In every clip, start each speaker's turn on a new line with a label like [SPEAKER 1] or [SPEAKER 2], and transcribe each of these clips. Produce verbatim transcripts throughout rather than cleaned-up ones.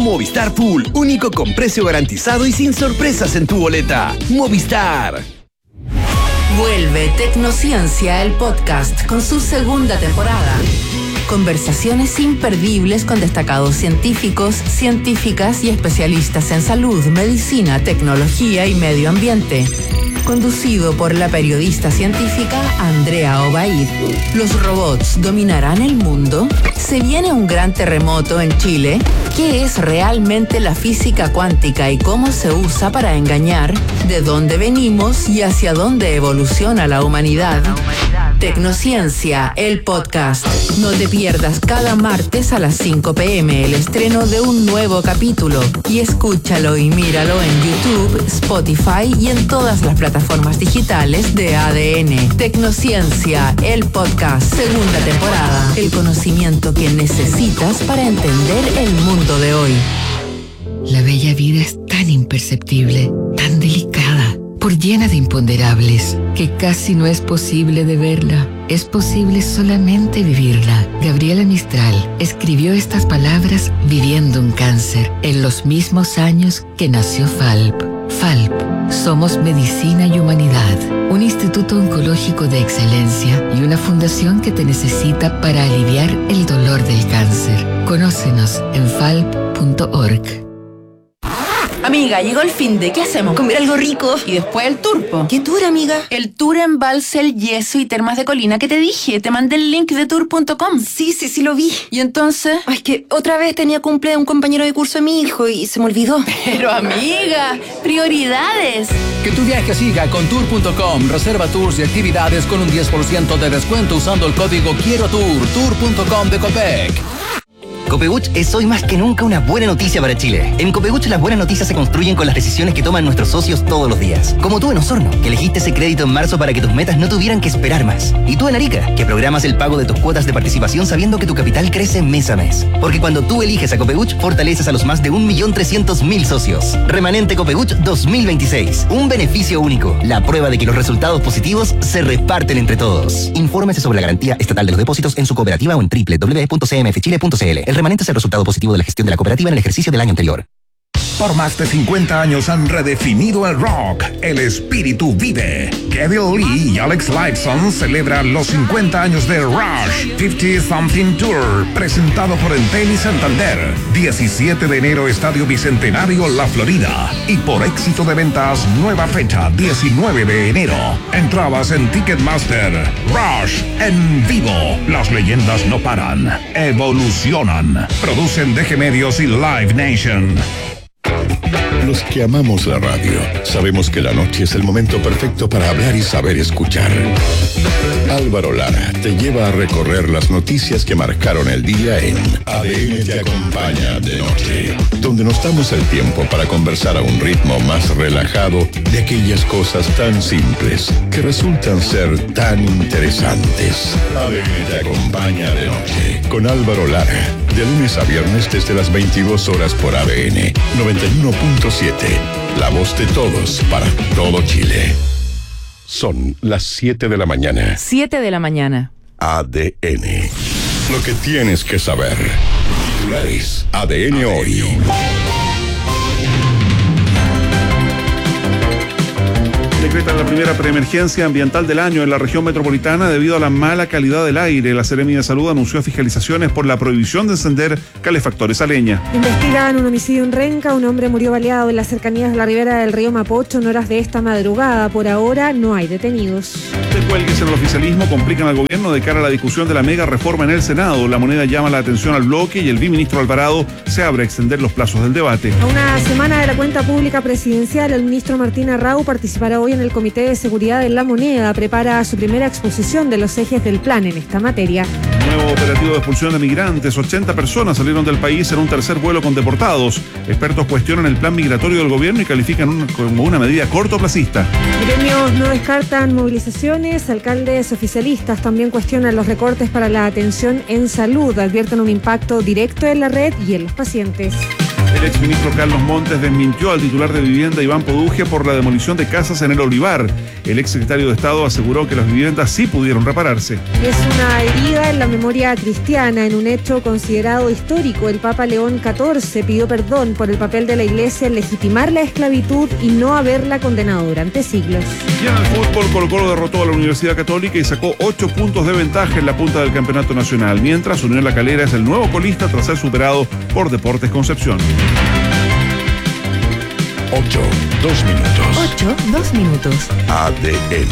[SPEAKER 1] Movistar Full, único con precio garantizado y sin sorpresas en tu boleta. Movistar.
[SPEAKER 2] Vuelve Tecnociencia, el podcast, con su segunda temporada. Conversaciones imperdibles con destacados científicos, científicas y especialistas en salud, medicina, tecnología y medio ambiente. Conducido por la periodista científica Andrea Obaid. ¿Los robots dominarán el mundo? ¿Se viene un gran terremoto en Chile? ¿Qué es realmente la física cuántica y cómo se usa para engañar? ¿De dónde venimos y hacia dónde evoluciona la humanidad? Tecnociencia, el podcast. No te pierdas cada martes a las cinco pm el estreno de un nuevo capítulo y escúchalo y míralo en YouTube, Spotify y en todas las plataformas digitales de A D N. Tecnociencia, el podcast, segunda temporada. El conocimiento que necesitas para entender el mundo de hoy.
[SPEAKER 3] La bella vida es tan imperceptible, tan delicada, por llena de imponderables, que casi no es posible de verla. Es posible solamente vivirla. Gabriela Mistral escribió estas palabras viviendo un cáncer en los mismos años que nació Falp. Falp, somos medicina y humanidad, un instituto oncológico de excelencia y una fundación que te necesita para aliviar el dolor del cáncer. Conócenos en falp punto org.
[SPEAKER 2] Amiga, llegó el fin de, ¿qué hacemos?
[SPEAKER 4] Comer algo rico.
[SPEAKER 2] Y después el tour,
[SPEAKER 4] ¿Qué tour, amiga?
[SPEAKER 2] El tour en Balsel, Yeso y Termas de Colina que te dije. Te mandé el link de tour punto com.
[SPEAKER 4] Sí, sí, sí lo vi.
[SPEAKER 2] ¿Y entonces?
[SPEAKER 4] Ay, es que otra vez tenía cumple de un compañero de curso de mi hijo y se me olvidó.
[SPEAKER 2] Pero amiga, prioridades.
[SPEAKER 5] Que tu viaje siga con tour punto com. Reserva tours y actividades con un diez por ciento de descuento usando el código Quiero Tour. tour punto com de Copec.
[SPEAKER 6] Copebuch es hoy más que nunca una buena noticia para Chile. En Copebuch las buenas noticias se construyen con las decisiones que toman nuestros socios todos los días. Como tú en Osorno, que elegiste ese crédito en marzo para que tus metas no tuvieran que esperar más. Y tú en Arica, que programas el pago de tus cuotas de participación sabiendo que tu capital crece mes a mes. Porque cuando tú eliges a Copebuch, fortaleces a los más de un millón trescientos mil socios. Remanente Copebuch dos mil veintiséis. Un beneficio único. La prueba de que los resultados positivos se reparten entre todos. Infórmese sobre la garantía estatal de los depósitos en su cooperativa o en doble u doble u doble u punto c m f chile punto c l. El remanente es el resultado positivo de la gestión de la cooperativa en el ejercicio del año anterior.
[SPEAKER 7] Por más de cincuenta años han redefinido el rock. El espíritu vive. Kevin Lee y Alex Lifeson celebran los cincuenta años de Rush cincuenta Something Tour, presentado por Entel y Santander. diecisiete de enero, Estadio Bicentenario, La Florida. Y por éxito de ventas, nueva fecha, diecinueve de enero. Entradas en Ticketmaster. Rush en vivo. Las leyendas no paran. Evolucionan. Producen D G Medios y Live Nation.
[SPEAKER 8] Los que amamos la radio, sabemos que la noche es el momento perfecto para hablar y saber escuchar. Álvaro Lara te lleva a recorrer las noticias que marcaron el día en A D N Te Acompaña de Noche, donde nos damos el tiempo para conversar a un ritmo más relajado de aquellas cosas tan simples que resultan ser tan interesantes. A D N Te Acompaña de Noche con Álvaro Lara, de lunes a viernes desde las veintidós horas por A D N noventa y uno punto siete, la voz de todos para todo Chile. Son las siete de la mañana.
[SPEAKER 2] siete de la mañana.
[SPEAKER 8] A D N. Lo que tienes que saber. Titulares. A D N hoy.
[SPEAKER 9] Decretan la primera preemergencia ambiental del año en la región metropolitana debido a la mala calidad del aire. La Seremi de Salud anunció fiscalizaciones por la prohibición de encender calefactores a leña.
[SPEAKER 10] Investigan un homicidio en Renca. Un hombre murió baleado en las cercanías de la ribera del río Mapocho en horas de esta madrugada. Por ahora no hay detenidos.
[SPEAKER 9] Descuelgues en el oficialismo complican al gobierno de cara a la discusión de la mega reforma en el Senado. La Moneda llama la atención al bloque y el biministro Alvarado se abre a extender los plazos del debate.
[SPEAKER 10] A una semana de la cuenta pública presidencial, el ministro Martín Arrau participará hoy en el Comité de Seguridad de la Moneda. Prepara su primera exposición de los ejes del plan en esta materia.
[SPEAKER 9] Nuevo operativo de expulsión de migrantes. ochenta personas salieron del país en un tercer vuelo con deportados. Expertos cuestionan el plan migratorio del gobierno y califican una, como una medida cortoplacista.
[SPEAKER 10] Gremios no descartan movilizaciones. Alcaldes oficialistas también cuestionan los recortes para la atención en salud. Advierten un impacto directo en la red y en los pacientes.
[SPEAKER 9] El exministro Carlos Montes desmintió al titular de vivienda Iván Poduje por la demolición de casas en el Olivar. El exsecretario de Estado aseguró que las viviendas sí pudieron repararse.
[SPEAKER 10] Es una herida en la memoria cristiana. En un hecho considerado histórico, el Papa León catorce pidió perdón por el papel de la Iglesia en legitimar la esclavitud y no haberla condenado durante siglos.
[SPEAKER 9] Y en el fútbol, Colo-Colo derrotó a la Universidad Católica y sacó ocho puntos de ventaja en la punta del campeonato nacional, mientras Unión La Calera es el nuevo colista tras ser superado por Deportes Concepción.
[SPEAKER 8] Ocho, dos minutos.
[SPEAKER 2] Ocho, dos minutos.
[SPEAKER 8] A D N.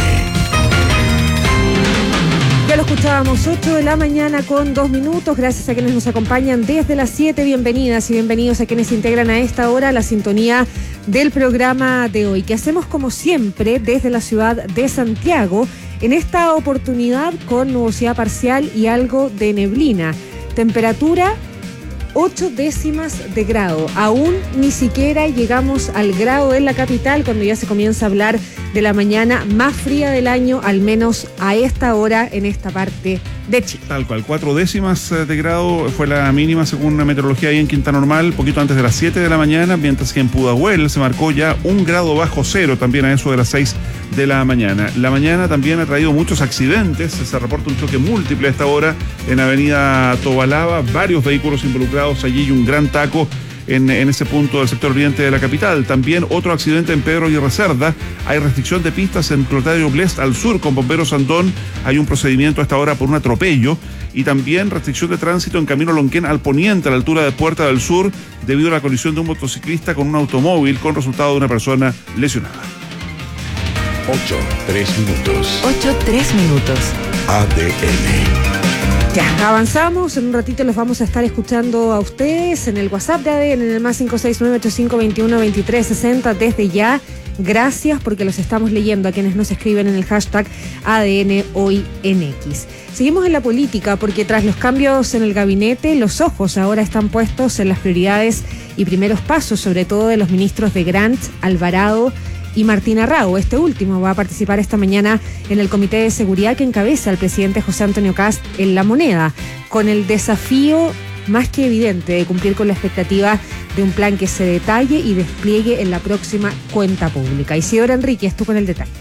[SPEAKER 10] Ya lo escuchábamos, ocho de la mañana con dos minutos. Gracias a quienes nos acompañan desde las siete. Bienvenidas y bienvenidos a quienes se integran a esta hora la sintonía del programa de hoy, que hacemos como siempre desde la ciudad de Santiago, en esta oportunidad con nubosidad parcial y algo de neblina. Temperatura ocho décimas de grado. Aún ni siquiera llegamos al grado en la capital, cuando ya se comienza a hablar de la mañana más fría del año, al menos a esta hora en esta parte de Chile.
[SPEAKER 9] Tal cual, cuatro décimas de grado fue la mínima según la meteorología ahí en Quinta Normal, poquito antes de las siete de la mañana, mientras que en Pudahuel se marcó ya un grado bajo cero, también a eso de las seis de la mañana. La mañana también ha traído muchos accidentes, se reporta un choque múltiple a esta hora en Avenida Tobalaba, varios vehículos involucrados allí y un gran taco En, en ese punto del sector oriente de la capital. También otro accidente en Pedro Aguirre Cerda. Hay restricción de pistas en Clotario Blest al sur con Bomberos Andón. Hay un procedimiento a esta hora por un atropello. Y también restricción de tránsito en Camino Lonquén al poniente, a la altura de Puerta del Sur, debido a la colisión de un motociclista con un automóvil con resultado de una persona lesionada.
[SPEAKER 8] Ocho, tres minutos.
[SPEAKER 2] Ocho, tres minutos.
[SPEAKER 8] A D N.
[SPEAKER 10] Ya, avanzamos, en un ratito los vamos a estar escuchando a ustedes en el WhatsApp de A D N, en el más cinco seis nueve ocho cinco dos uno dos tres seis cero, desde ya. Gracias porque los estamos leyendo a quienes nos escriben en el hashtag A D N Hoy en X. Seguimos en la política porque tras los cambios en el gabinete, los ojos ahora están puestos en las prioridades y primeros pasos, sobre todo de los ministros de Grant, Alvarado y Martín Arrau. Este último va a participar esta mañana en el Comité de Seguridad que encabeza el presidente José Antonio Kast en La Moneda, con el desafío más que evidente de cumplir con la expectativa de un plan que se detalle y despliegue en la próxima cuenta pública. Isidora Enríquez, tú con el detalle.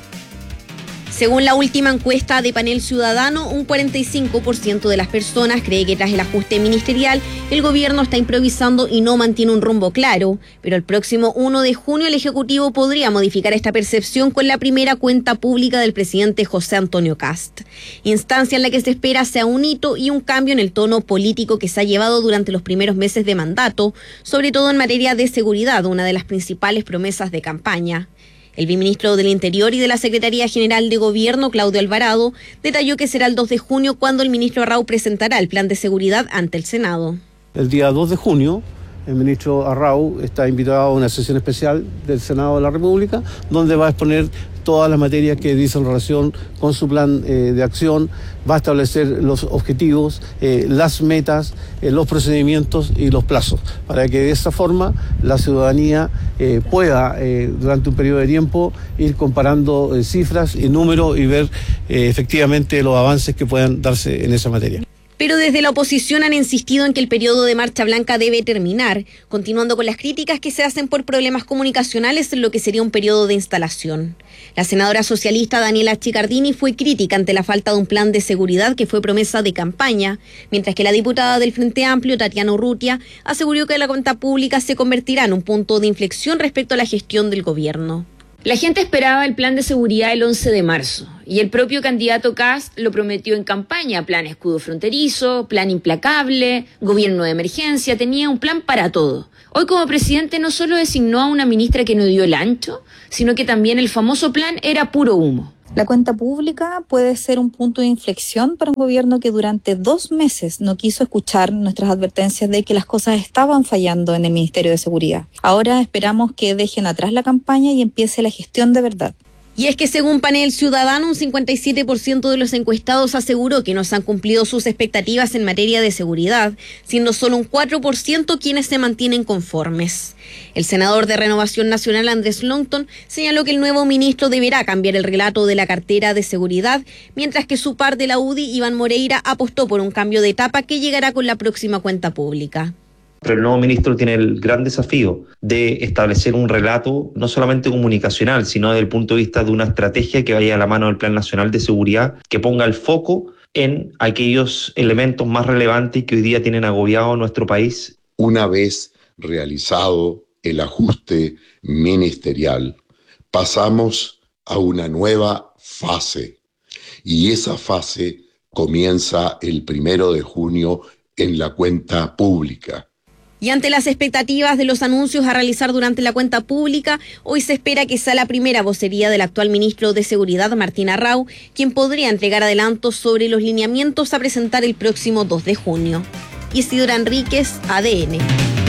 [SPEAKER 11] Según la última encuesta de Panel Ciudadano, un cuarenta y cinco por ciento de las personas cree que tras el ajuste ministerial, el gobierno está improvisando y no mantiene un rumbo claro. Pero el próximo uno de junio el Ejecutivo podría modificar esta percepción con la primera cuenta pública del presidente José Antonio Kast. Instancia en la que se espera sea un hito y un cambio en el tono político que se ha llevado durante los primeros meses de mandato, sobre todo en materia de seguridad, una de las principales promesas de campaña. El viceministro del Interior y de la Secretaría General de Gobierno, Claudio Alvarado, detalló que será el dos de junio cuando el ministro Arrau presentará el plan de seguridad ante el Senado.
[SPEAKER 12] El día dos de junio, el ministro Arrau está invitado a una sesión especial del Senado de la República, donde va a exponer todas las materias que dicen relación con su plan eh, de acción, va a establecer los objetivos, eh, las metas, eh, los procedimientos y los plazos, para que de esa forma la ciudadanía eh, pueda, eh, durante un periodo de tiempo, ir comparando eh, cifras y números y ver eh, efectivamente los avances que puedan darse en esa materia.
[SPEAKER 11] Pero desde la oposición han insistido en que el periodo de marcha blanca debe terminar, continuando con las críticas que se hacen por problemas comunicacionales en lo que sería un periodo de instalación. La senadora socialista Daniela Chicardini fue crítica ante la falta de un plan de seguridad que fue promesa de campaña, mientras que la diputada del Frente Amplio, Tatiana Urrutia, aseguró que la cuenta pública se convertirá en un punto de inflexión respecto a la gestión del gobierno.
[SPEAKER 13] La gente esperaba el plan de seguridad el once de marzo y el propio candidato Kast lo prometió en campaña: plan escudo fronterizo, plan implacable, gobierno de emergencia, tenía un plan para todo. Hoy como presidente no solo designó a una ministra que no dio el ancho, sino que también el famoso plan era puro humo.
[SPEAKER 14] La cuenta pública puede ser un punto de inflexión para un gobierno que durante dos meses no quiso escuchar nuestras advertencias de que las cosas estaban fallando en el Ministerio de Seguridad. Ahora esperamos que dejen atrás la campaña y empiece la gestión de verdad.
[SPEAKER 11] Y es que según Panel Ciudadano, un cincuenta y siete por ciento de los encuestados aseguró que no se han cumplido sus expectativas en materia de seguridad, siendo solo un cuatro por ciento quienes se mantienen conformes. El senador de Renovación Nacional, Andrés Longton, señaló que el nuevo ministro deberá cambiar el relato de la cartera de seguridad, mientras que su par de la U D I, Iván Moreira, apostó por un cambio de etapa que llegará con la próxima cuenta pública.
[SPEAKER 15] Pero el nuevo ministro tiene el gran desafío de establecer un relato no solamente comunicacional, sino desde el punto de vista de una estrategia que vaya a la mano del Plan Nacional de Seguridad, que ponga el foco en aquellos elementos más relevantes que hoy día tienen agobiado a nuestro país.
[SPEAKER 16] Una vez realizado el ajuste ministerial, pasamos a una nueva fase, y esa fase comienza el primero de junio en la cuenta pública.
[SPEAKER 11] Y ante las expectativas de los anuncios a realizar durante la cuenta pública, hoy se espera que sea la primera vocería del actual ministro de Seguridad, Martín Arrau, quien podría entregar adelantos sobre los lineamientos a presentar el próximo dos de junio. Isidora Enríquez, A D N.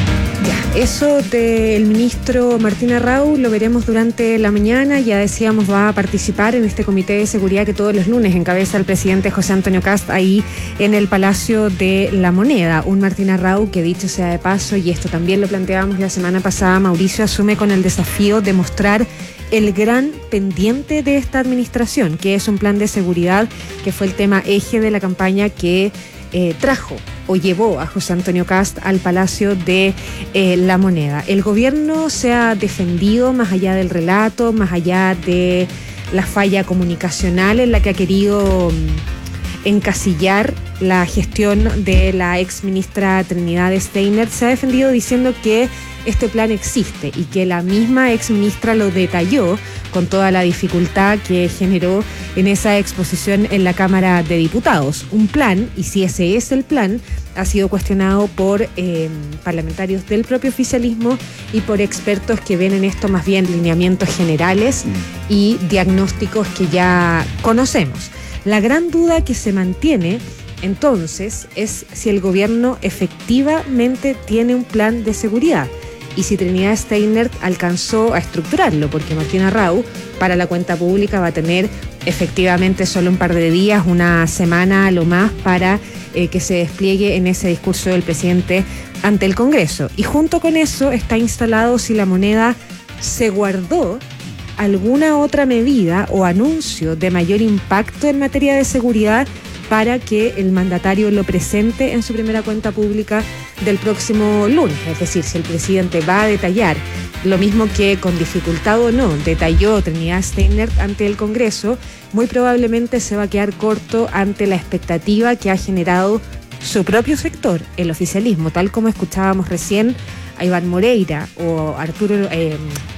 [SPEAKER 10] Ya, eso del ministro Martín Arrau lo veremos durante la mañana. Ya decíamos, va a participar en este comité de seguridad que todos los lunes encabeza el presidente José Antonio Kast ahí en el Palacio de la Moneda. Un Martín Arrau que, dicho sea de paso, y esto también lo planteábamos la semana pasada, Mauricio, asume con el desafío de mostrar el gran pendiente de esta administración, que es un plan de seguridad que fue el tema eje de la campaña que eh, trajo o llevó a José Antonio Kast al Palacio de eh, la Moneda. El gobierno se ha defendido más allá del relato, más allá de la falla comunicacional en la que ha querido mm, encasillar la gestión de la ex ministra Trinidad Steiner. Se ha defendido diciendo que este plan existe y que la misma ex ministra lo detalló con toda la dificultad que generó en esa exposición en la Cámara de Diputados. Un plan, y si ese es el plan, ha sido cuestionado por eh, parlamentarios del propio oficialismo y por expertos que ven en esto más bien lineamientos generales mm. y diagnósticos que ya conocemos. La gran duda que se mantiene entonces es si el gobierno efectivamente tiene un plan de seguridad y si Trinidad Steiner alcanzó a estructurarlo, porque Martín Arrau para la cuenta pública va a tener efectivamente solo un par de días, una semana a lo más, para eh, que se despliegue en ese discurso del presidente ante el Congreso. Y junto con eso está instalado si la Moneda se guardó alguna otra medida o anuncio de mayor impacto en materia de seguridad para que el mandatario lo presente en su primera cuenta pública del próximo lunes. Es decir, si el presidente va a detallar lo mismo que con dificultad o no detalló Trinidad Steiner ante el Congreso, muy probablemente se va a quedar corto ante la expectativa que ha generado su propio sector, el oficialismo, tal como escuchábamos recién a Iván Moreira o Arturo... Eh,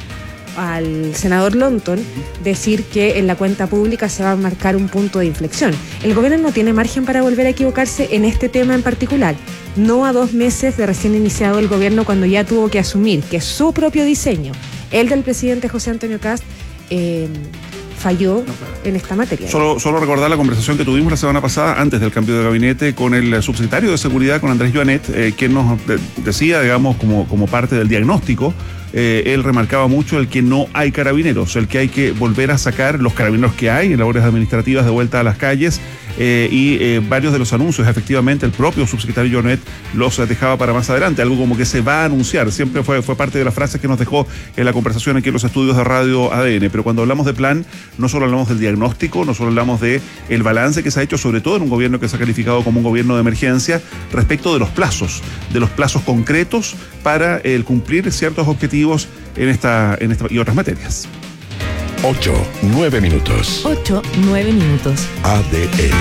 [SPEAKER 10] al senador Lonton decir que en la cuenta pública se va a marcar un punto de inflexión. El gobierno no tiene margen para volver a equivocarse en este tema en particular, no a dos meses de recién iniciado el gobierno, cuando ya tuvo que asumir que su propio diseño, el del presidente José Antonio Kast, eh, falló en esta materia.
[SPEAKER 9] Solo, solo recordar la conversación que tuvimos la semana pasada, antes del cambio de gabinete, con el subsecretario de Seguridad, con Andrés Joanet, eh, quien nos de, decía, digamos, como, como parte del diagnóstico, Eh, él remarcaba mucho el que no hay carabineros, el que hay que volver a sacar los carabineros que hay en labores administrativas de vuelta a las calles, eh, y eh, varios de los anuncios, efectivamente, el propio subsecretario Jonet los dejaba para más adelante, algo como que se va a anunciar, siempre fue, fue parte de las frases que nos dejó en la conversación aquí en los estudios de Radio A D N. Pero cuando hablamos de plan, no solo hablamos del diagnóstico, no solo hablamos de el balance que se ha hecho, sobre todo en un gobierno que se ha calificado como un gobierno de emergencia, respecto de los plazos, de los plazos concretos para el cumplir ciertos objetivos en esta, en esta y otras materias.
[SPEAKER 8] Ocho, nueve minutos.
[SPEAKER 2] Ocho, nueve minutos.
[SPEAKER 8] A D N.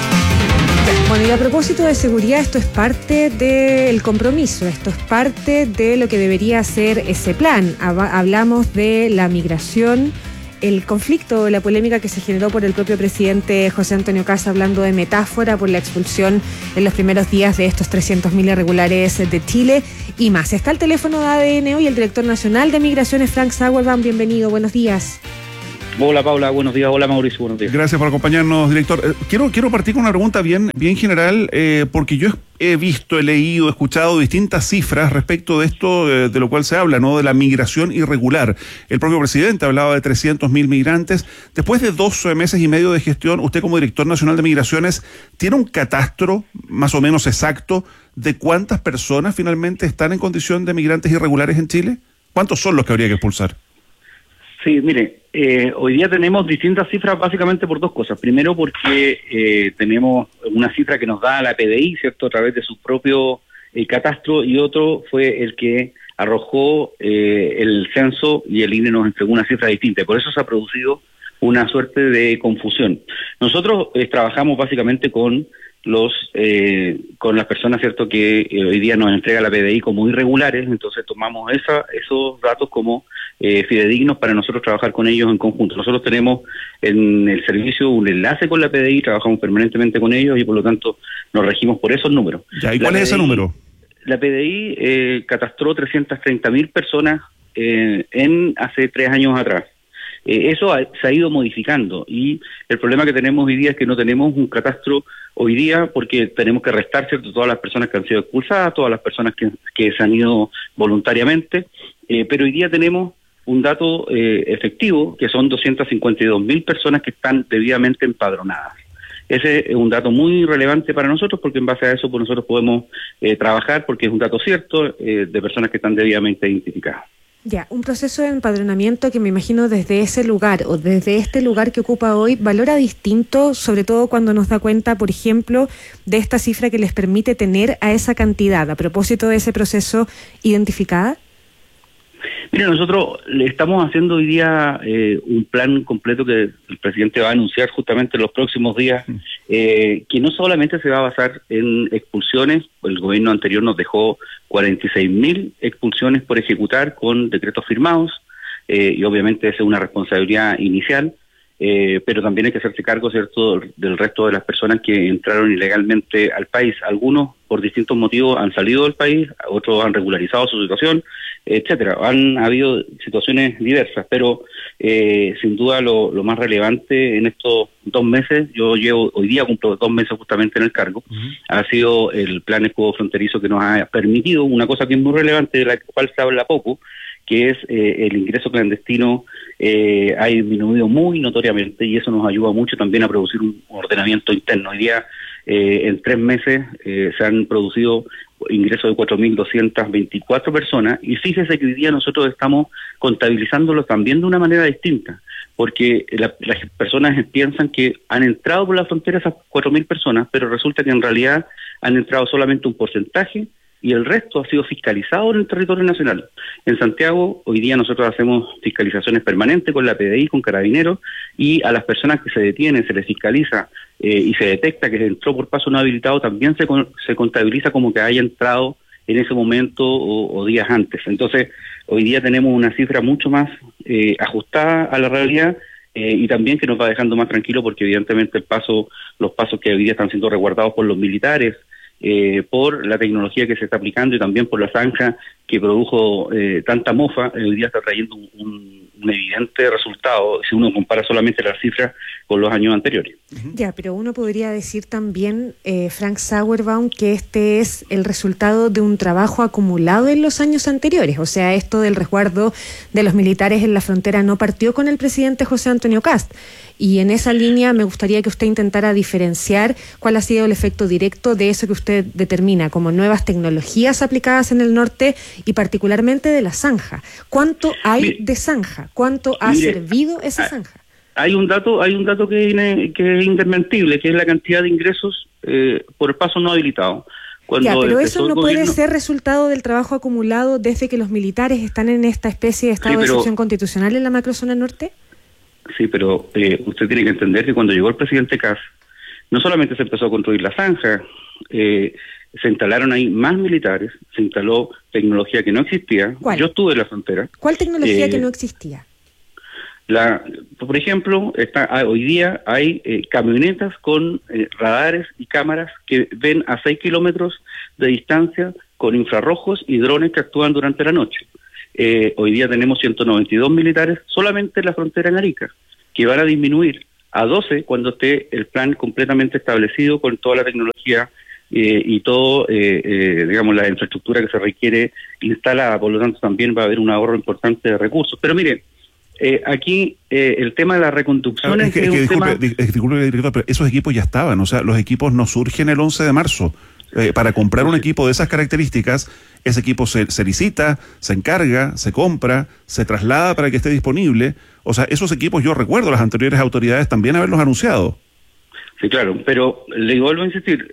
[SPEAKER 10] Bueno, y a propósito de seguridad, esto es parte del compromiso, esto es parte de lo que debería ser ese plan. Hablamos de la migración, el conflicto, la polémica que se generó por el propio presidente José Antonio Kast, hablando de metáfora por la expulsión en los primeros días de estos trescientos mil irregulares de Chile y más. Está el teléfono de A D N hoy el director nacional de Migraciones, Frank Sauerbaum. Bienvenido, buenos días.
[SPEAKER 17] Hola Paula, buenos días. Hola Mauricio, buenos días.
[SPEAKER 9] Gracias por acompañarnos, director. Eh, quiero, quiero partir con una pregunta bien, bien general, eh, porque yo he visto, he leído, he escuchado distintas cifras respecto de esto, eh, de lo cual se habla, ¿no? De la migración irregular. El propio presidente hablaba de trescientos mil migrantes. Después de dos meses y medio de gestión, usted como director nacional de Migraciones, ¿tiene un catastro más o menos exacto de cuántas personas finalmente están en condición de migrantes irregulares en Chile? ¿Cuántos son los que habría que expulsar?
[SPEAKER 17] Sí, mire, eh, hoy día tenemos distintas cifras básicamente por dos cosas. Primero porque eh, tenemos una cifra que nos da la P D I, ¿cierto?, a través de su propio el catastro y otro fue el que arrojó eh, el censo y el I N E nos entregó una cifra distinta. Por eso se ha producido una suerte de confusión. Nosotros eh, trabajamos básicamente con los eh, con las personas, cierto, que eh, hoy día nos entrega la P D I como irregulares, entonces tomamos esa, esos datos como eh, fidedignos para nosotros trabajar con ellos en conjunto. Nosotros tenemos en el servicio un enlace con la P D I, trabajamos permanentemente con ellos y por lo tanto nos regimos por esos números.
[SPEAKER 9] Ya, ¿y cuál
[SPEAKER 17] la
[SPEAKER 9] es ese
[SPEAKER 17] P D I,
[SPEAKER 9] número?
[SPEAKER 17] La P D I eh, catastró trescientas treinta mil personas eh, en hace tres años atrás. Eh, eso ha, se ha ido modificando y el problema que tenemos hoy día es que no tenemos un catastro hoy día porque tenemos que restar, ¿cierto?, todas las personas que han sido expulsadas, todas las personas que, que se han ido voluntariamente, eh, pero hoy día tenemos un dato eh, efectivo que son doscientas cincuenta y dos mil personas que están debidamente empadronadas. Ese es un dato muy relevante para nosotros porque en base a eso pues nosotros podemos eh, trabajar porque es un dato cierto eh, de personas que están debidamente identificadas.
[SPEAKER 10] Ya, un proceso de empadronamiento que me imagino desde ese lugar o desde este lugar que ocupa hoy valora distinto, sobre todo cuando nos da cuenta, por ejemplo, de esta cifra que les permite tener a esa cantidad, a propósito de ese proceso identificada.
[SPEAKER 17] Mire, nosotros le estamos haciendo hoy día eh, un plan completo que el presidente va a anunciar justamente en los próximos días, eh, que no solamente se va a basar en expulsiones, el gobierno anterior nos dejó cuarenta y seis mil expulsiones por ejecutar con decretos firmados, eh, y obviamente esa es una responsabilidad inicial, eh, pero también hay que hacerse cargo, ¿cierto?, del resto de las personas que entraron ilegalmente al país. Algunos por distintos motivos han salido del país, otros han regularizado su situación, etcétera. Han habido situaciones diversas, pero eh, sin duda lo, lo más relevante en estos dos meses, yo llevo hoy día cumplo dos meses justamente en el cargo, uh-huh. ha sido el plan escudo fronterizo que nos ha permitido una cosa que es muy relevante, de la cual se habla poco, que es eh, el ingreso clandestino eh, ha disminuido muy notoriamente y eso nos ayuda mucho también a producir un ordenamiento interno. Hoy día eh, en tres meses eh, se han producido ingresos de cuatro mil doscientas veinticuatro personas y fíjese que hoy día nosotros estamos contabilizándolos también de una manera distinta, porque la, las personas piensan que han entrado por la frontera esas cuatro mil personas, pero resulta que en realidad han entrado solamente un porcentaje y el resto ha sido fiscalizado en el territorio nacional. En Santiago, hoy día nosotros hacemos fiscalizaciones permanentes con la P D I, con Carabineros, y a las personas que se detienen se les fiscaliza eh, y se detecta que entró por paso no habilitado, también se, con, se contabiliza como que haya entrado en ese momento o, o días antes. Entonces, hoy día tenemos una cifra mucho más eh, ajustada a la realidad, Eh, y también que nos va dejando más tranquilo porque evidentemente el paso, los pasos que hoy día están siendo resguardados por los militares, eh, por la tecnología que se está aplicando y también por la zanja que produjo eh, tanta mofa, eh, hoy día está trayendo un, un, un evidente resultado si uno compara solamente las cifras con los años anteriores.
[SPEAKER 10] Ya, pero uno podría decir también, eh, Frank Sauerbaum, que este es el resultado de un trabajo acumulado en los años anteriores. O sea, esto del resguardo de los militares en la frontera no partió con el presidente José Antonio Kast. Y en esa línea me gustaría que usted intentara diferenciar cuál ha sido el efecto directo de eso que usted determina como nuevas tecnologías aplicadas en el norte y particularmente de la zanja. ¿Cuánto hay mire, de zanja? ¿Cuánto ha mire, servido esa a, zanja?
[SPEAKER 17] Hay un dato, hay un dato que, ine, que es indesmentible, que es la cantidad de ingresos eh, por paso no habilitado. Cuando
[SPEAKER 10] ya, pero eso no
[SPEAKER 17] gobierno...
[SPEAKER 10] puede ser resultado del trabajo acumulado desde que los militares están en esta especie de estado sí, pero... de excepción constitucional en la macrozona norte.
[SPEAKER 17] Sí, pero eh, usted tiene que entender que cuando llegó el presidente Kast, no solamente se empezó a construir la zanja, eh, se instalaron ahí más militares, se instaló tecnología que no existía.
[SPEAKER 10] ¿Cuál?
[SPEAKER 17] Yo estuve en la frontera.
[SPEAKER 10] ¿Cuál tecnología
[SPEAKER 17] eh,
[SPEAKER 10] que no existía?
[SPEAKER 17] La, por ejemplo, está, hoy día hay eh, camionetas con eh, radares y cámaras que ven a seis kilómetros de distancia con infrarrojos y drones que actúan durante la noche. Eh, hoy día tenemos ciento noventa y dos militares solamente en la frontera en Arica, que van a disminuir a doce cuando esté el plan completamente establecido con toda la tecnología eh, y todo, eh, eh, digamos, la infraestructura que se requiere instalada. Por lo tanto, también va a haber un ahorro importante de recursos. Pero mire, eh, aquí eh, el tema de la reconducción
[SPEAKER 9] es que, es que, es disculpe, tema... disculpe, director, pero esos equipos ya estaban, o sea, los equipos no surgen el once de marzo. Eh, para comprar un equipo de esas características, ese equipo se, se licita, se encarga, se compra, se traslada para que esté disponible. O sea, esos equipos yo recuerdo las anteriores autoridades también haberlos anunciado.
[SPEAKER 17] Sí, claro, pero le vuelvo a insistir,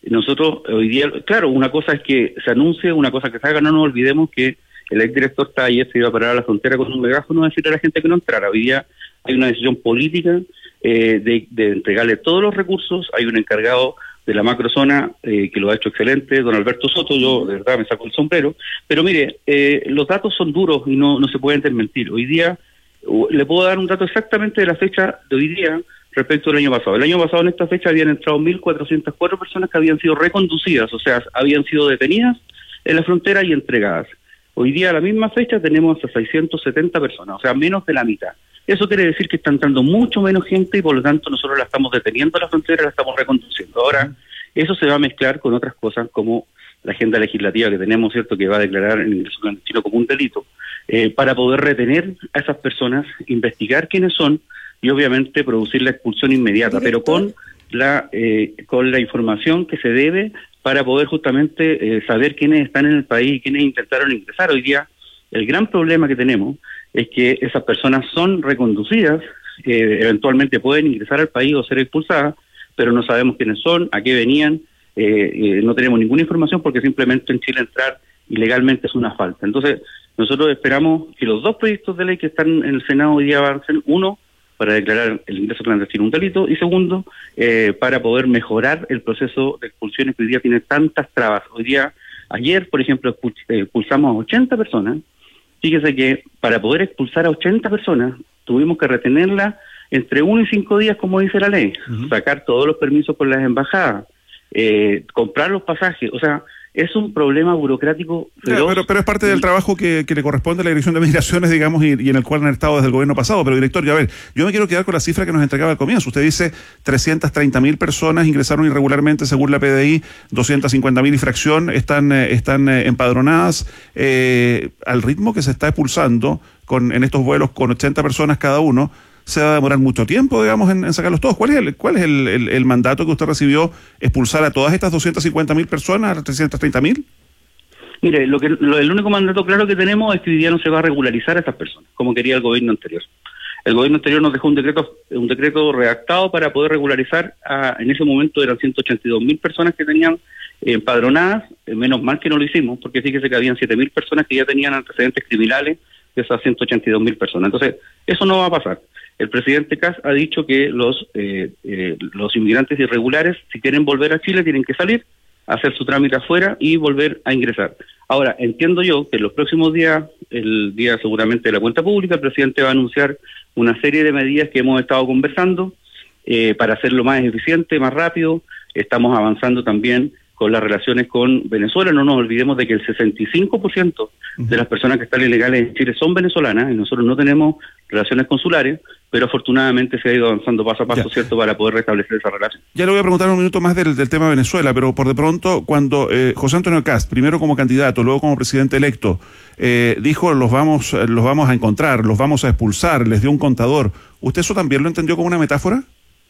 [SPEAKER 17] nosotros hoy día, claro, una cosa es que se anuncie, una cosa que se haga, no nos olvidemos que el exdirector Taller se iba a parar a la frontera con un megáfono a decirle a la gente que no entrara. Hoy día hay una decisión política eh, de, de entregarle todos los recursos, hay un encargado de la macrozona eh, que lo ha hecho excelente, don Alberto Soto, yo de verdad me saco el sombrero, pero mire, eh, los datos son duros y no, no se pueden desmentir. Hoy día, uh, le puedo dar un dato exactamente de la fecha de hoy día respecto al año pasado. El año pasado en esta fecha habían entrado mil cuatrocientas cuatro personas que habían sido reconducidas, o sea, habían sido detenidas en la frontera y entregadas. Hoy día a la misma fecha tenemos hasta seiscientas setenta personas, o sea, menos de la mitad. Eso quiere decir que está entrando mucho menos gente y por lo tanto nosotros la estamos deteniendo a la frontera, la estamos reconduciendo. Ahora, eso se va a mezclar con otras cosas como la agenda legislativa que tenemos, ¿cierto?, que va a declarar el ingreso clandestino como un delito, eh, para poder retener a esas personas, investigar quiénes son y obviamente producir la expulsión inmediata, pero con la eh, con la información que se debe para poder justamente eh, saber quiénes están en el país y quiénes intentaron ingresar. Hoy día el gran problema que tenemos es que esas personas son reconducidas, eh, eventualmente pueden ingresar al país o ser expulsadas, pero no sabemos quiénes son, a qué venían, eh, eh, no tenemos ninguna información porque simplemente en Chile entrar ilegalmente es una falta. Entonces, nosotros esperamos que los dos proyectos de ley que están en el Senado hoy día avancen, uno, para declarar el ingreso clandestino un delito, y segundo, eh, para poder mejorar el proceso de expulsiones que hoy día tiene tantas trabas. Hoy día, ayer, por ejemplo, expulsamos a ochenta personas. Fíjese que para poder expulsar a ochenta personas tuvimos que retenerla entre uno y cinco días, como dice la ley, uh-huh. sacar todos los permisos por las embajadas, eh, comprar los pasajes, o sea, es un problema burocrático feroz.
[SPEAKER 9] Pero, pero es parte del trabajo que, que le corresponde a la Dirección de Migraciones, digamos, y, y en el cual han estado desde el gobierno pasado. Pero, director, ya a ver, yo me quiero quedar con la cifra que nos entregaba al comienzo. Usted dice trescientas treinta mil personas ingresaron irregularmente según la P D I, doscientas cincuenta mil y fracción están, eh, están eh, empadronadas. Eh, al ritmo que se está expulsando con en estos vuelos con ochenta personas cada uno, se va a demorar mucho tiempo, digamos, en, en sacarlos todos. ¿Cuál es el cuál es el, el, el mandato que usted recibió? ¿Expulsar a todas estas doscientas cincuenta mil personas, a trescientas treinta mil?
[SPEAKER 17] Mire, lo que lo, el único mandato claro que tenemos es que hoy día no se va a regularizar a estas personas, como quería el gobierno anterior. El gobierno anterior nos dejó un decreto un decreto redactado para poder regularizar, a, en ese momento eran ciento ochenta y dos mil personas que tenían eh, empadronadas, eh, menos mal que no lo hicimos, porque fíjese que habían siete mil personas que ya tenían antecedentes criminales de esas ciento ochenta y dos mil personas. Entonces, eso no va a pasar. El presidente Kast ha dicho que los eh, eh, los inmigrantes irregulares, si quieren volver a Chile, tienen que salir, hacer su trámite afuera y volver a ingresar. Ahora, entiendo yo que en los próximos días, el día seguramente de la cuenta pública, el presidente va a anunciar una serie de medidas que hemos estado conversando eh, para hacerlo más eficiente, más rápido. Estamos avanzando también con las relaciones con Venezuela. No nos olvidemos de que el sesenta y cinco por ciento de las personas que están ilegales en Chile son venezolanas y nosotros no tenemos relaciones consulares, pero afortunadamente se ha ido avanzando paso a paso, ya. ¿cierto?, para poder restablecer esa relación.
[SPEAKER 9] Ya le voy a preguntar un minuto más del, del tema de Venezuela, pero por de pronto, cuando eh, José Antonio Kast, primero como candidato, luego como presidente electo, eh, dijo los vamos, los vamos a encontrar, los vamos a expulsar, les dio un contador, ¿usted eso también lo entendió como una metáfora?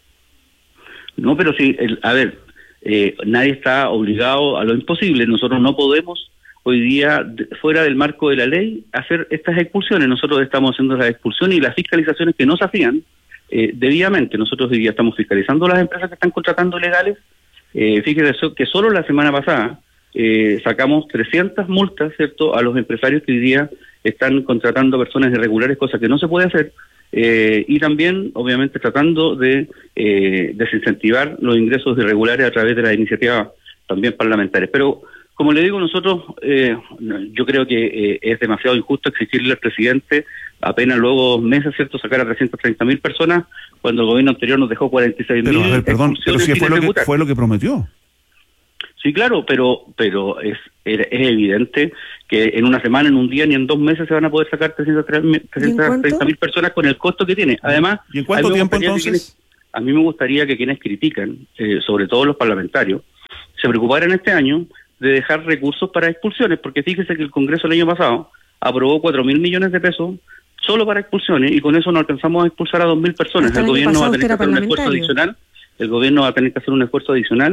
[SPEAKER 17] No, pero sí, el, a ver, eh, nadie está obligado a lo imposible, nosotros no podemos hoy día, fuera del marco de la ley, hacer estas expulsiones. Nosotros estamos haciendo las expulsiones y las fiscalizaciones que no se hacían eh, debidamente. Nosotros hoy día estamos fiscalizando las empresas que están contratando ilegales. Eh, fíjese que solo la semana pasada eh, sacamos trescientas multas, ¿cierto?, a los empresarios que hoy día están contratando personas irregulares, cosa que no se puede hacer. Eh, y también, obviamente, tratando de eh, desincentivar los ingresos irregulares a través de las iniciativas también parlamentarias. Pero como le digo, nosotros, eh, yo creo que eh, es demasiado injusto exigirle al presidente apenas luego dos meses, ¿cierto?, sacar a trescientas treinta mil personas cuando el gobierno anterior nos dejó cuarenta y seis mil.
[SPEAKER 9] Pero, a ver, perdón, pero si fue lo, que, fue lo que prometió.
[SPEAKER 17] Sí, claro, pero pero es, es evidente que en una semana, en un día, ni en dos meses se van a poder sacar trescientas treinta mil personas con el costo que tiene. Además,
[SPEAKER 9] ¿y en cuánto tiempo entonces?
[SPEAKER 17] Quienes, a mí me gustaría que quienes critican, eh, sobre todo los parlamentarios, se preocuparan este año de dejar recursos para expulsiones, porque fíjese que el Congreso el año pasado aprobó cuatro mil millones de pesos solo para expulsiones y con eso no alcanzamos a expulsar a dos mil personas. El gobierno va a tener que hacer un esfuerzo adicional, el gobierno va a tener que hacer un esfuerzo adicional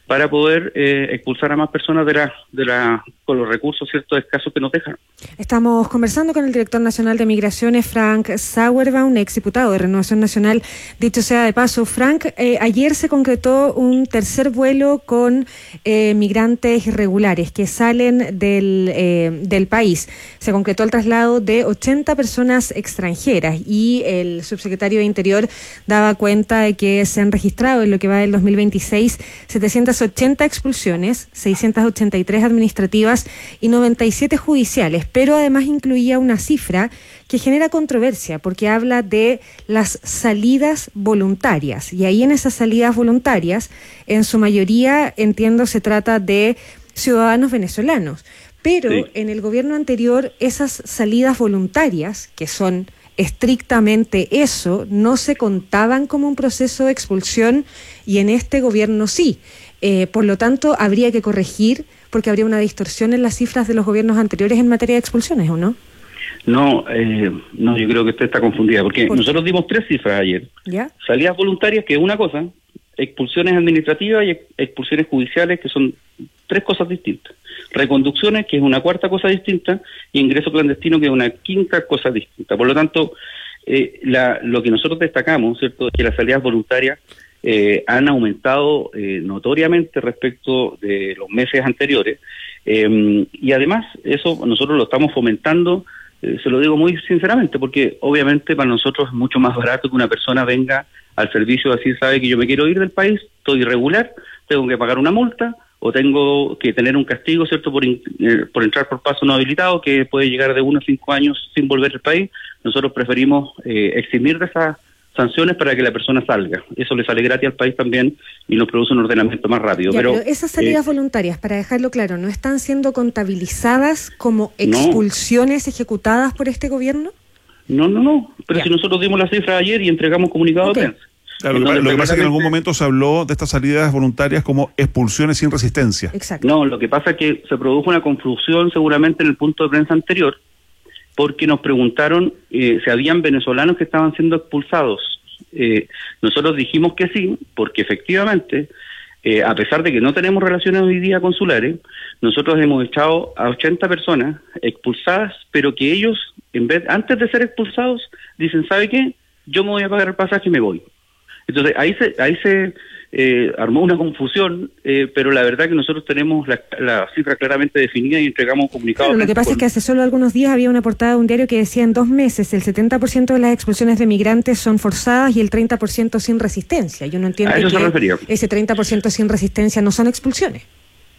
[SPEAKER 17] para poder eh, expulsar a más personas de la, de la, con los recursos ciertos escasos que nos dejan.
[SPEAKER 10] Estamos conversando con el director nacional de Migraciones, Frank Sauerbaum, exdiputado de Renovación Nacional. Dicho sea de paso, Frank, eh, ayer se concretó un tercer vuelo con eh, migrantes irregulares que salen del, eh, del país. Se concretó el traslado de ochenta personas extranjeras y el subsecretario de Interior daba cuenta de que se han registrado en lo que va del dos mil veintiséis setecientas ochenta expulsiones, seiscientas ochenta y tres administrativas y noventa y siete judiciales, pero además incluía una cifra que genera controversia porque habla de las salidas voluntarias, y ahí en esas salidas voluntarias, en su mayoría, entiendo, se trata de ciudadanos venezolanos, pero sí. En el gobierno anterior esas salidas voluntarias, que son estrictamente eso, no se contaban como un proceso de expulsión, y en este gobierno sí. Eh, por lo tanto, habría que corregir porque habría una distorsión en las cifras de los gobiernos anteriores en materia de expulsiones, ¿o no?
[SPEAKER 17] No, eh, no, yo creo que usted está confundida, porque
[SPEAKER 10] ¿Por?
[SPEAKER 17] nosotros dimos tres cifras ayer.
[SPEAKER 10] ¿Ya?
[SPEAKER 17] Salidas voluntarias, que es una cosa, expulsiones administrativas y expulsiones judiciales, que son tres cosas distintas. Reconducciones, que es una cuarta cosa distinta, y ingreso clandestino, que es una quinta cosa distinta. Por lo tanto, eh, la, lo que nosotros destacamos, ¿cierto?, es que las salidas voluntarias eh, han aumentado eh, notoriamente respecto de los meses anteriores, eh, y además eso nosotros lo estamos fomentando, eh, se lo digo muy sinceramente, porque obviamente para nosotros es mucho más barato que una persona venga al servicio a decir, sabe que yo me quiero ir del país, estoy irregular, tengo que pagar una multa, o tengo que tener un castigo, ¿cierto?, por, in, eh, por entrar por paso no habilitado, que puede llegar de uno a cinco años sin volver al país. Nosotros preferimos eh, eximir de esas sanciones para que la persona salga. Eso le sale gratis al país también y nos produce un ordenamiento más rápido.
[SPEAKER 10] Ya,
[SPEAKER 17] pero,
[SPEAKER 10] pero esas salidas
[SPEAKER 17] eh,
[SPEAKER 10] voluntarias, para dejarlo claro, ¿no están siendo contabilizadas como expulsiones no. ejecutadas por este gobierno?
[SPEAKER 17] No, no, no. Pero ya. Si nosotros dimos la cifra ayer y entregamos comunicado okay. de prensa.
[SPEAKER 9] Claro, lo, que, lo que pasa es que en algún momento se habló de estas salidas voluntarias como expulsiones sin resistencia.
[SPEAKER 10] Exacto.
[SPEAKER 17] No, lo que pasa es que se produjo una confusión seguramente en el punto de prensa anterior, porque nos preguntaron eh, si habían venezolanos que estaban siendo expulsados. Eh, nosotros dijimos que sí, porque efectivamente, eh, a pesar de que no tenemos relaciones hoy día consulares, nosotros hemos echado a ochenta personas expulsadas, pero que ellos, en vez antes de ser expulsados, dicen, ¿sabe qué? Yo me voy a pagar el pasaje y me voy. Entonces ahí se ahí se eh, armó una confusión, eh, pero la verdad que nosotros tenemos la, la cifra claramente definida y entregamos un comunicado.
[SPEAKER 10] Claro, lo que pasa con... es que hace solo algunos días había una portada de un diario que decía en dos meses el setenta por ciento de las expulsiones de migrantes son forzadas y el treinta por ciento sin resistencia. Yo no entiendo
[SPEAKER 17] a eso
[SPEAKER 10] que
[SPEAKER 17] se refería.
[SPEAKER 10] Ese treinta por ciento sin resistencia no son expulsiones.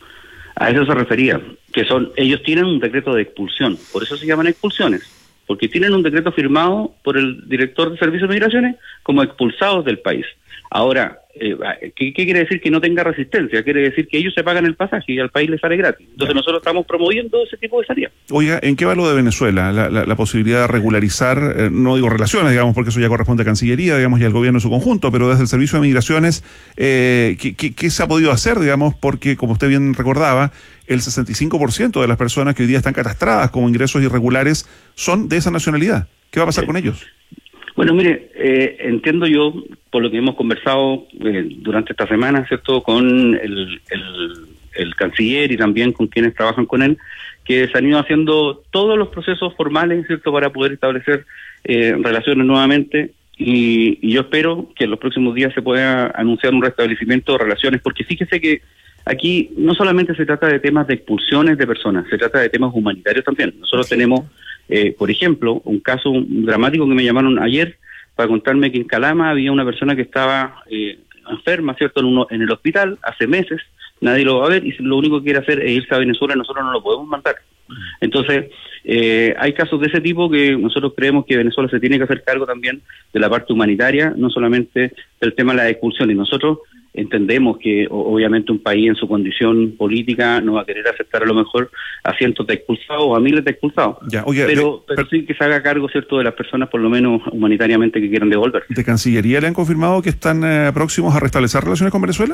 [SPEAKER 17] A eso se refería, que son ellos tienen un decreto de expulsión, por eso se llaman expulsiones. Porque tienen un decreto firmado por el director de Servicios de Migraciones como expulsados del país. Ahora, eh, ¿qué, ¿qué quiere decir que no tenga resistencia? Quiere decir que ellos se pagan el pasaje y al país les sale gratis. Entonces ya. Nosotros estamos promoviendo ese tipo de salida.
[SPEAKER 9] Oiga, ¿en qué va lo de Venezuela? La, la, la posibilidad de regularizar, eh, no digo relaciones, digamos, porque eso ya corresponde a Cancillería, digamos, y al gobierno en su conjunto, pero desde el Servicio de Migraciones, eh, ¿qué, qué, ¿qué se ha podido hacer, digamos? Porque, como usted bien recordaba, el sesenta y cinco por ciento de las personas que hoy día están catastradas como ingresos irregulares son de esa nacionalidad. ¿Qué va a pasar
[SPEAKER 17] sí.
[SPEAKER 9] con ellos?
[SPEAKER 17] Bueno, mire, eh, entiendo yo, por lo que hemos conversado eh, durante esta semana, ¿cierto?, con el, el, el canciller y también con quienes trabajan con él, que se han ido haciendo todos los procesos formales, ¿cierto?, para poder establecer eh, relaciones nuevamente. Y, y yo espero que en los próximos días se pueda anunciar un restablecimiento de relaciones, porque fíjese que aquí no solamente se trata de temas de expulsiones de personas, se trata de temas humanitarios también. Nosotros sí. tenemos, eh, por ejemplo, un caso dramático que me llamaron ayer para contarme que en Calama había una persona que estaba eh, enferma, ¿cierto?, en, uno, en el hospital hace meses, nadie lo va a ver y lo único que quiere hacer es irse a Venezuela, nosotros no lo podemos mandar. Entonces, eh, hay casos de ese tipo que nosotros creemos que Venezuela se tiene que hacer cargo también de la parte humanitaria, no solamente del tema de la expulsión. Y nosotros entendemos que obviamente un país en su condición política no va a querer aceptar a lo mejor a cientos de expulsados o a miles de expulsados.
[SPEAKER 9] Ya, oye,
[SPEAKER 17] pero,
[SPEAKER 9] de,
[SPEAKER 17] pero
[SPEAKER 9] per...
[SPEAKER 17] sí que se haga cargo, ¿cierto?, de las personas por lo menos humanitariamente que quieran devolver.
[SPEAKER 9] ¿De Cancillería le han confirmado que están eh, próximos a restablecer relaciones con Venezuela?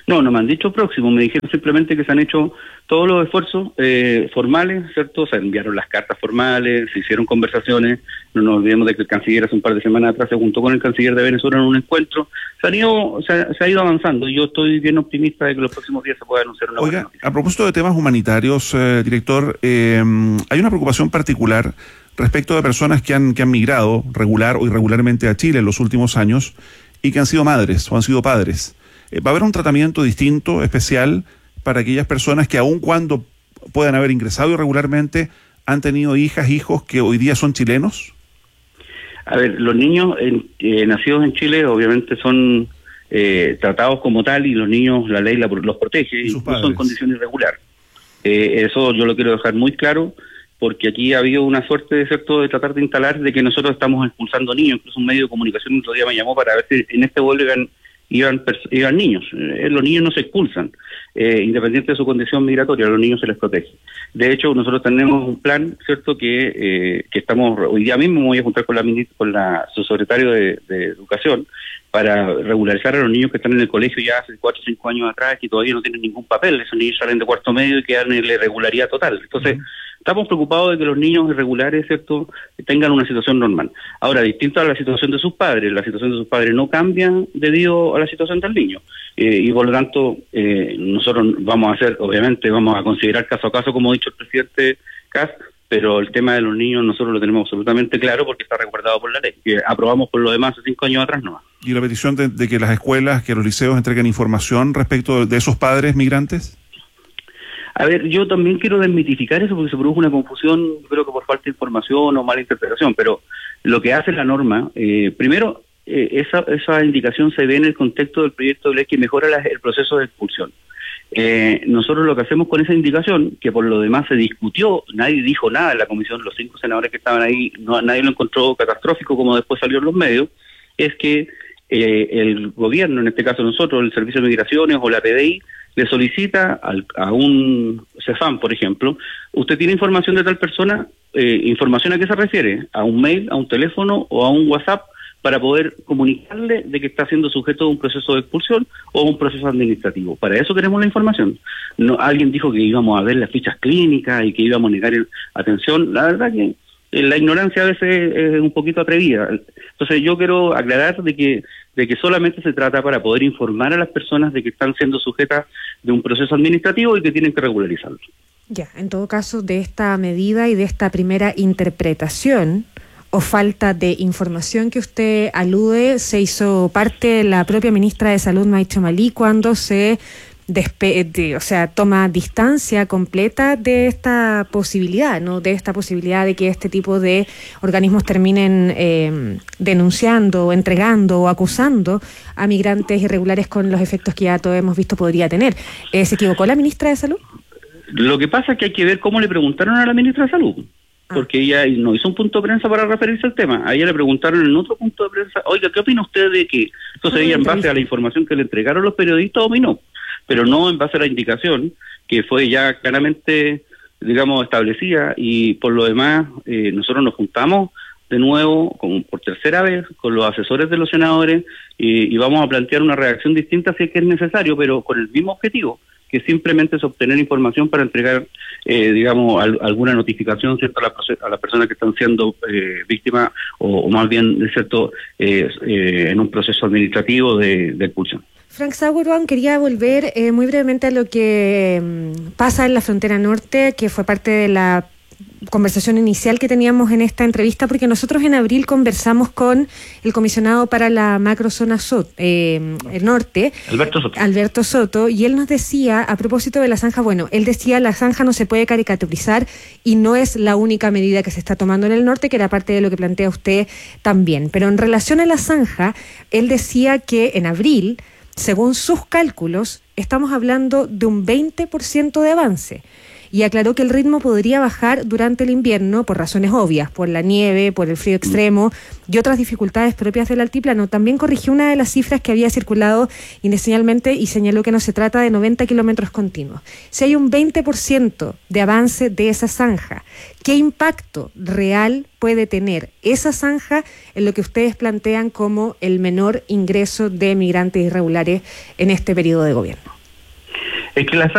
[SPEAKER 17] No, no me han dicho próximo, me dijeron simplemente que se han hecho todos los esfuerzos eh, formales, ¿cierto? Se enviaron las cartas formales, se hicieron conversaciones, no nos olvidemos de que el canciller hace un par de semanas atrás se juntó con el canciller de Venezuela en un encuentro, se, han ido, se, ha, se ha ido avanzando y yo estoy bien optimista de que los próximos días se pueda anunciar una buena noticia.
[SPEAKER 9] A propósito de temas humanitarios, eh, director, eh, hay una preocupación particular respecto de personas que han, que han migrado regular o irregularmente a Chile en los últimos años y que han sido madres o han sido padres. ¿Va a haber un tratamiento distinto, especial, para aquellas personas que aun cuando puedan haber ingresado irregularmente, han tenido hijas, hijos que hoy día son chilenos?
[SPEAKER 17] A ver, los niños en, eh, nacidos en Chile obviamente son eh, tratados como tal y los niños, la ley la, los protege, incluso en condición irregular. Eh, eso yo lo quiero dejar muy claro, porque aquí ha habido una suerte de cierto de tratar de instalar de que nosotros estamos expulsando niños. Incluso un medio de comunicación el otro día me llamó para ver si en este vuelo iban Iban, iban niños, eh, los niños no se expulsan, eh, independiente de su condición migratoria, a los niños se les protege. De hecho, nosotros tenemos un plan, ¿cierto?, que eh, que estamos, hoy día mismo me voy a juntar con la con la subsecretario de, de Educación para regularizar a los niños que están en el colegio ya hace cuatro o cinco años atrás, que todavía no tienen ningún papel. Esos niños salen de cuarto medio y quedan en la irregularidad total. Entonces, uh-huh. estamos preocupados de que los niños irregulares, ¿cierto?, tengan una situación normal. Ahora, distinto a la situación de sus padres, la situación de sus padres no cambia debido a la situación del niño. Eh, y por lo tanto, eh, nosotros vamos a hacer, obviamente, vamos a considerar caso a caso, como ha dicho el presidente Kast, pero el tema de los niños nosotros lo tenemos absolutamente claro porque está resguardado por la ley, que aprobamos por lo demás hace cinco años atrás nomás.
[SPEAKER 9] ¿Y la petición de, de que las escuelas, que los liceos entreguen información respecto de esos padres migrantes?
[SPEAKER 17] A ver, yo también quiero desmitificar eso porque se produjo una confusión, creo que por falta de información o mala interpretación, pero lo que hace la norma, eh, primero, eh, esa, esa indicación se ve en el contexto del proyecto de ley que mejora la, el proceso de expulsión. Eh, nosotros lo que hacemos con esa indicación, que por lo demás se discutió, nadie dijo nada en la comisión, los cinco senadores que estaban ahí, no, nadie lo encontró catastrófico como después salió en los medios, es que eh, el gobierno, en este caso nosotros, el Servicio de Migraciones o la P D I, le solicita al, a un CEFAM, por ejemplo, usted tiene información de tal persona, eh, información a qué se refiere, a un mail, a un teléfono o a un WhatsApp, para poder comunicarle de que está siendo sujeto a un proceso de expulsión o un proceso administrativo. Para eso queremos la información. No, alguien dijo que íbamos a ver las fichas clínicas y que íbamos a negar el, atención. La verdad que la ignorancia a veces es un poquito atrevida. Entonces yo quiero aclarar de que de que solamente se trata para poder informar a las personas de que están siendo sujetas de un proceso administrativo y que tienen que regularizarlo.
[SPEAKER 10] Ya, en todo caso, de esta medida y de esta primera interpretación o falta de información que usted alude, se hizo parte la propia ministra de Salud, Maicha Malí, cuando se despe de, o sea, toma distancia completa de esta posibilidad, ¿no? De esta posibilidad de que este tipo de organismos terminen eh, denunciando, entregando o acusando a migrantes irregulares con los efectos que ya todos hemos visto podría tener. Eh, ¿Se equivocó la ministra de Salud?
[SPEAKER 17] Lo que pasa es que hay que ver cómo le preguntaron a la ministra de Salud. Porque ella no hizo un punto de prensa para referirse al tema. A ella le preguntaron en otro punto de prensa, oiga, ¿qué opina usted de que? Entonces ella, en base a la información que le entregaron los periodistas, opinó, pero no en base a la indicación que fue ya claramente, digamos, establecida. Y por lo demás, eh, nosotros nos juntamos de nuevo, como por tercera vez, con los asesores de los senadores y, y vamos a plantear una reacción distinta si es que es necesario, pero con el mismo objetivo, que simplemente es obtener información para entregar, eh, digamos, al, alguna notificación, ¿cierto?, a, la, a las personas que están siendo eh, víctimas o, o más bien, ¿cierto?, eh, eh, en un proceso administrativo de, de expulsión.
[SPEAKER 10] Frank Sauerbaum, quería volver eh, muy brevemente a lo que mm, pasa en la frontera norte, que fue parte de la conversación inicial que teníamos en esta entrevista, porque nosotros en abril conversamos con el comisionado para la macrozona Soto, eh, el norte,
[SPEAKER 17] Alberto Soto.
[SPEAKER 10] Alberto Soto, y él nos decía, a propósito de la zanja, bueno, él decía la zanja no se puede caricaturizar y no es la única medida que se está tomando en el norte, que era parte de lo que plantea usted también, pero en relación a la zanja, él decía que en abril, según sus cálculos, estamos hablando de un veinte por ciento de avance. Y aclaró que el ritmo podría bajar durante el invierno por razones obvias, por la nieve, por el frío extremo y otras dificultades propias del altiplano. También corrigió una de las cifras que había circulado inicialmente y señaló que no se trata de noventa kilómetros continuos. Si hay un veinte por ciento de avance de esa zanja, ¿qué impacto real puede tener esa zanja en lo que ustedes plantean como el menor ingreso de migrantes irregulares en este periodo de gobierno?
[SPEAKER 17] Es que las